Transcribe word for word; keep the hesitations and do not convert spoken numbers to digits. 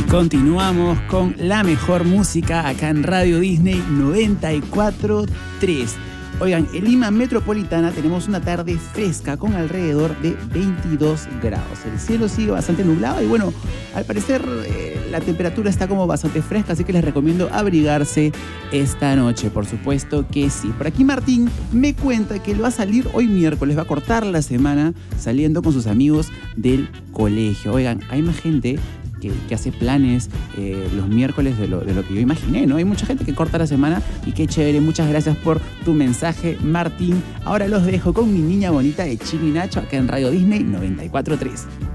Continuamos con la mejor música acá en Radio Disney noventa y cuatro punto tres. Oigan, en Lima Metropolitana tenemos una tarde fresca con alrededor de veintidós grados. El cielo sigue bastante nublado y bueno, al parecer eh, la temperatura está como bastante fresca, así que les recomiendo abrigarse esta noche, por supuesto que sí. Por aquí Martín me cuenta que él va a salir hoy miércoles, va a cortar la semana saliendo con sus amigos del colegio. Oigan, hay más gente Que, que hace planes eh, los miércoles de lo, de lo que yo imaginé, ¿no? Hay mucha gente que corta la semana y qué chévere. Muchas gracias por tu mensaje, Martín. Ahora los dejo con mi niña bonita de Chino y Nacho acá en Radio Disney noventa y cuatro punto tres.